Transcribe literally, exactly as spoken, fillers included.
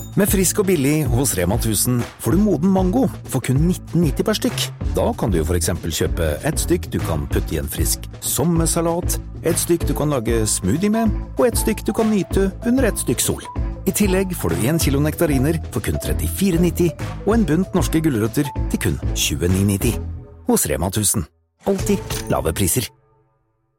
Med frisk og billig hos Rema tusen får du moden mango for kun nitten nitti per stykk. Da kan du jo for eksempel kjøpe et stykk du kan putte i en frisk sommersalat, et stykk du kan lage smoothie med, og et stykk du kan nyte under et stykk sol. I tillegg får du en kilo nektariner for kun trettifire nitti, og en bunt norske gulrøtter til kun tjueni nitti. Hos Rema tusen. Alltid lave priser.